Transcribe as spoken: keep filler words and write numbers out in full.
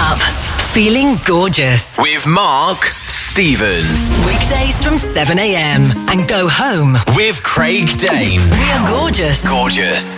up, feeling gorgeous. With Mark Stevens. Weekdays from seven a.m. and go home with Craig Dane. We are gorgeous. Gorgeous.